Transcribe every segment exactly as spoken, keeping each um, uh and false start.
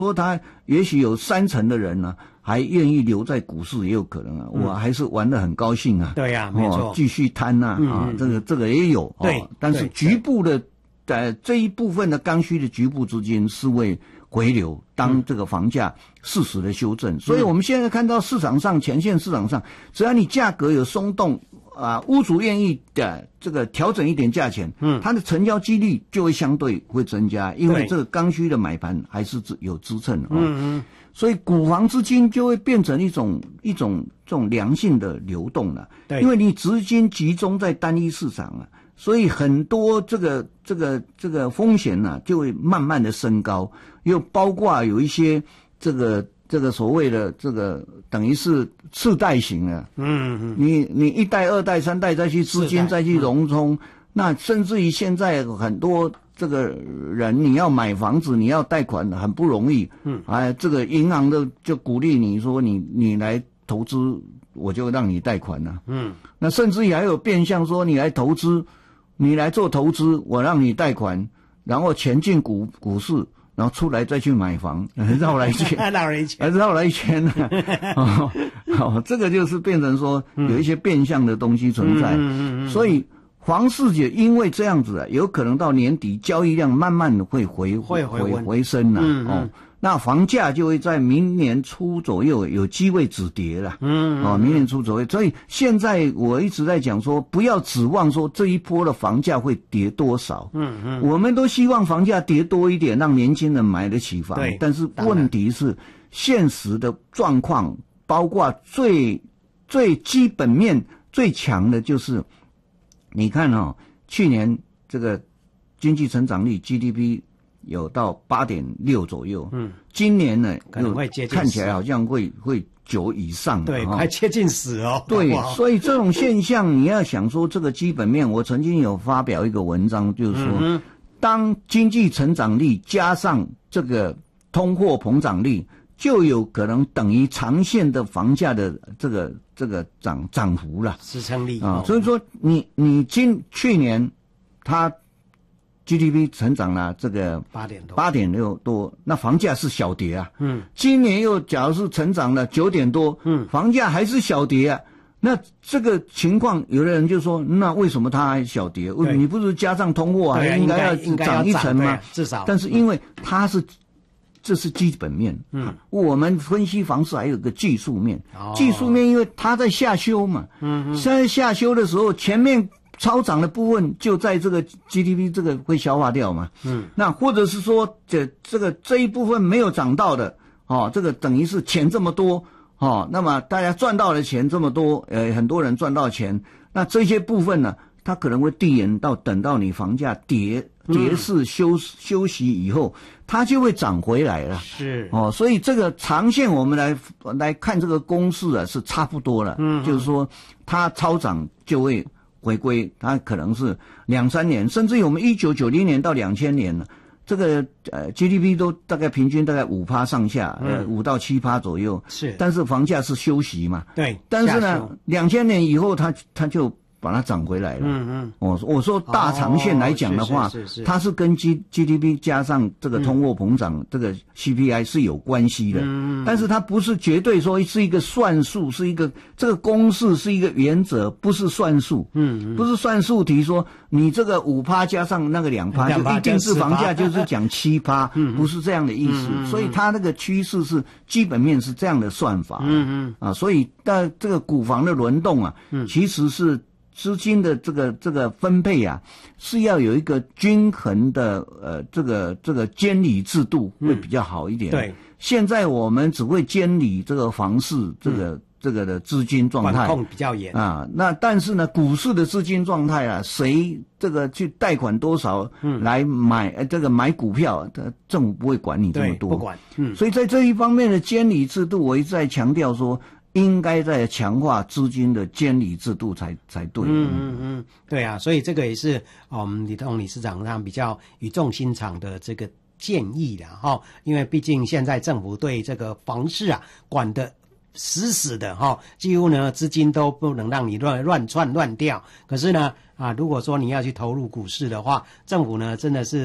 说他也许有三成的人呢、啊，还愿意留在股市，也有可能啊。嗯、我还是玩得很高兴啊。 对呀、啊，没错， 哦、继续摊呐 啊, 嗯、啊，这个这个也有。 对、 哦，但是局部的呃这一部分的刚需的局部资金是为回流，当这个房价适时的修正。嗯、所以我们现在看到市场上前线市场上，只要你价格有松动。啊，屋主愿意的这个调整一点价钱，嗯，它的成交几率就会相对会增加，因为这个刚需的买盘还是有支撑，哦、嗯嗯，所以股房资金就会变成一种一种这种良性的流动了，对，因为你资金集中在单一市场啊，所以很多这个这个这个风险呢、啊、就会慢慢的升高，又包括有一些这个。这个所谓的这个等于是次贷型的，嗯嗯，你你一代、二代、三代再去资金再去融充，嗯、那甚至于现在很多这个人你要买房子，你要贷款很不容易，嗯，哎，这个银行的就鼓励你说你你来投资，我就让你贷款了，嗯，那甚至于还有变相说你来投资，你来做投资，我让你贷款，然后钱进股股市。然后出来再去买房，绕来一圈， 绕来一圈， 绕来一圈呢、啊哦。哦，这个就是变成说有一些变相的东西存在，嗯嗯嗯嗯、所以房市也因为这样子啊，有可能到年底交易量慢慢的会回会回回回升了、啊嗯嗯、哦。那房价就会在明年初左右有机会止跌了，嗯，哦，明年初左右，所以现在我一直在讲说，不要指望说这一波的房价会跌多少，嗯嗯，我们都希望房价跌多一点，让年轻人买得起房，对，但是问题是现实的状况，包括最最基本面最强的就是，你看哦，去年这个经济成长率 G D P。有到八点六左右，嗯，今年呢可能会接近， 看起来好像会会九以上， 对， 哦、 快接近十哦。 对，所以这种现象你要想说这个基本面，我曾经有发表一个文章，就是说，嗯、当经济成长率加上这个通货膨胀率，就有可能等于长线的房价的这个这个涨涨幅了， 支撑力啊。所以说你你今去年它。G D P 成长了这个八点多， 八点六多，那房价是小跌啊。嗯，今年又假如是成长了九点多，嗯，房价还是小跌啊。那这个情况，有的人就说，那为什么它还小跌？你不是加上通货还应该要涨一层吗？ 至少， 但是因为它是。这是基本面，嗯，我们分析房市还有个技术面，哦、技术面因为它在下修嘛，嗯，现在下修的时候，前面超涨的部分就在这个 G D P 这个会消化掉嘛，嗯，那或者是说这这个这一部分没有涨到的，哦，这个等于是钱这么多，哦，那么大家赚到的钱这么多，呃，很多人赚到钱，那这些部分呢，它可能会递延到等到你房价跌。跌势休休息以后，它就会涨回来了。 是哦，所以这个长线我们来来看这个公式啊，是差不多了。嗯，就是说它超涨就会回归，它可能是两三年，甚至于我们一九九零年到两千年了，这个呃 G D P 都大概平均大概五趴上下，嗯、呃五到七趴左右。 是， 但是房价是休息嘛。 对， 但是呢，两千年以后它它就。把它涨回来了。嗯嗯，我我说大长线来讲的话，哦、是是是是它是跟 G G D P 加上这个通货膨胀、嗯、这个 C P I 是有关系的。嗯，但是它不是绝对说是一个算术，是一个这个公式是一个原则，不是算术。嗯，不是算术题说你这个五趴加上那个两趴就一定是房价就是讲七趴，嗯，不是这样的意思。嗯、所以它那个趋势是基本面是这样的算法。嗯嗯，啊，所以但这个股房的轮动啊，嗯，其实是。资金的这个这个分配啊，是要有一个均衡的呃这个这个监理制度会比较好一点。嗯、对，现在我们只会监理这个房市这个、嗯、这个的资金状态， 管控比较严啊。那但是呢，股市的资金状态啊，谁这个去贷款多少来买、嗯、这个买股票，政府不会管你这么多， 不管。嗯， 所以在这一方面的监理制度，我一直在强调说。应该在强化资金的监理制度才才对。 嗯嗯嗯，对啊，所以这个也是我们李董理事长他比较语重心长的这个建议的哈、哦，因为毕竟现在政府对这个房市啊管得死死的哈、哦，几乎呢资金都不能让你乱乱窜乱掉。可是呢啊，如果说你要去投入股市的话，政府呢真的是。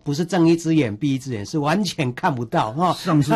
不是睁一只眼闭一只眼，是完全看不到哈。 上次